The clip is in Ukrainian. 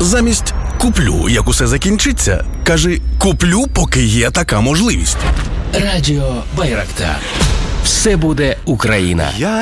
Замість «куплю, як усе закінчиться», кажи «куплю, поки є така можливість». Радіо Байрактар. Все буде Україна.